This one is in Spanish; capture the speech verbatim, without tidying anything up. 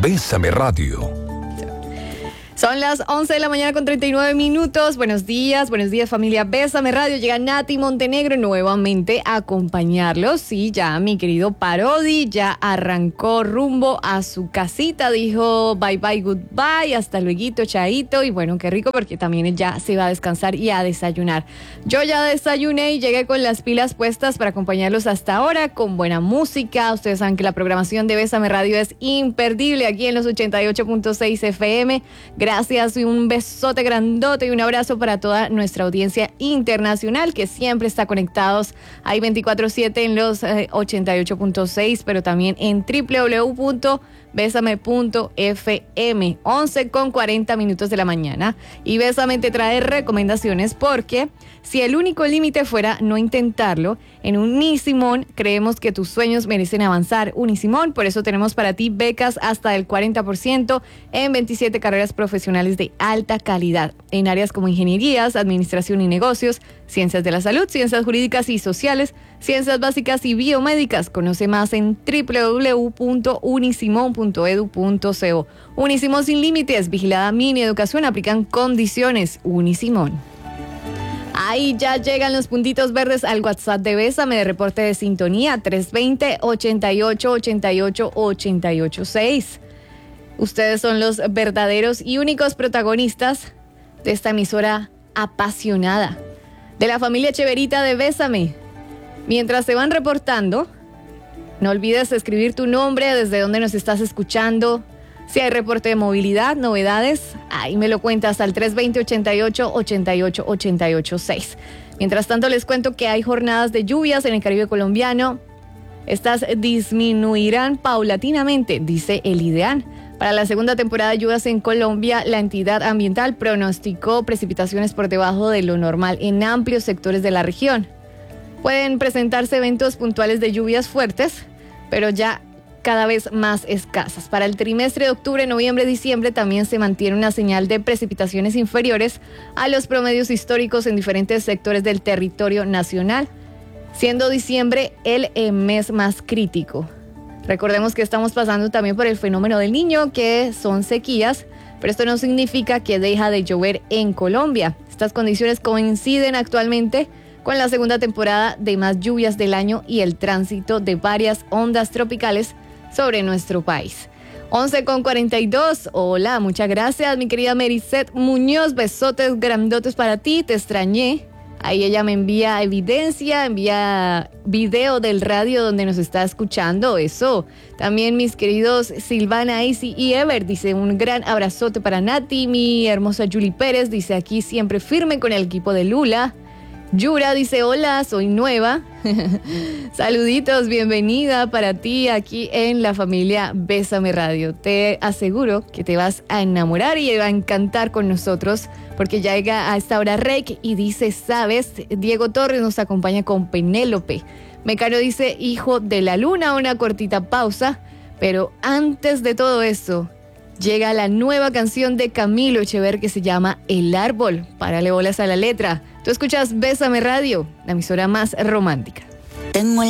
Bésame Radio. Son las once de la mañana con treinta y nueve minutos. Buenos días, buenos días familia Bésame Radio. Llega Nati Montenegro nuevamente a acompañarlos. Sí, ya mi querido Parodi ya arrancó rumbo a su casita. Dijo bye bye, goodbye, hasta luego, chaito. Y bueno, qué rico porque también ya se va a descansar y a desayunar. Yo ya desayuné y llegué con las pilas puestas para acompañarlos hasta ahora con buena música. Ustedes saben que la programación de Bésame Radio es imperdible aquí en los ochenta y ocho punto seis F M. Gracias y un besote grandote y un abrazo para toda nuestra audiencia internacional que siempre está conectados ahí veinticuatro siete en los eh, ochenta y ocho punto seis, pero también en doble u doble u doble u punto bésame punto f m. once con cuarenta minutos de la mañana. Y Bésame te trae recomendaciones porque si el único límite fuera no intentarlo, en Unisimón creemos que tus sueños merecen avanzar. Unisimón, por eso tenemos para ti becas hasta el cuarenta por ciento en veintisiete carreras profesionales de alta calidad, en áreas como ingenierías, administración y negocios, ciencias de la salud, ciencias jurídicas y sociales, ciencias básicas y biomédicas. Conoce más en doble u doble u doble u punto unisimón punto edu punto co. Unisimón sin límites, vigilada Mini Educación, aplican condiciones. Unisimón. Ahí ya llegan los puntitos verdes al WhatsApp de Bésame de reporte de sintonía tres dos cero, ochenta y ocho, ochenta y ocho, ochenta y ocho seis. Ustedes son los verdaderos y únicos protagonistas de esta emisora apasionada, de la familia Cheverita de Bésame. Mientras se van reportando, no olvides escribir tu nombre, desde dónde nos estás escuchando. Si hay reporte de movilidad, novedades, ahí me lo cuentas al tres dos cero, ochenta y ocho, ochenta y ocho, ochenta y ocho seis. Mientras tanto, les cuento que hay jornadas de lluvias en el Caribe colombiano. Estas disminuirán paulatinamente, dice el IDEAN. Para la segunda temporada de lluvias en Colombia, la entidad ambiental pronosticó precipitaciones por debajo de lo normal en amplios sectores de la región. Pueden presentarse eventos puntuales de lluvias fuertes, pero ya cada vez más escasas. Para el trimestre de octubre, noviembre, diciembre también se mantiene una señal de precipitaciones inferiores a los promedios históricos en diferentes sectores del territorio nacional, siendo diciembre el eh, mes más crítico. Recordemos que estamos pasando también por el fenómeno del Niño, que son sequías, pero esto no significa que deja de llover en Colombia. Estas condiciones coinciden actualmente con la segunda temporada de más lluvias del año y el tránsito de varias ondas tropicales sobre nuestro país. once con cuarenta y dos. Hola, muchas gracias, mi querida Mericet Muñoz. Besotes grandotes para ti, te extrañé. Ahí ella me envía evidencia, envía video del radio donde nos está escuchando. Eso. También mis queridos Silvana, Isi y Ever. Dice un gran abrazote para Nati. Mi hermosa Julie Pérez dice aquí siempre firme con el equipo de Lula. Yura dice hola, soy nueva. Saluditos, bienvenida para ti aquí en la familia Bésame Radio. Te aseguro que te vas a enamorar y va a encantar con nosotros porque ya llega a esta hora Rec y dice, ¿sabes? Diego Torres nos acompaña con Penélope. Mecano dice, hijo de la luna, una cortita pausa. Pero antes de todo esto, llega la nueva canción de Camilo Echever que se llama El Árbol. Párale bolas a la letra. Tú escuchas Bésame Radio, la emisora más romántica. Tengo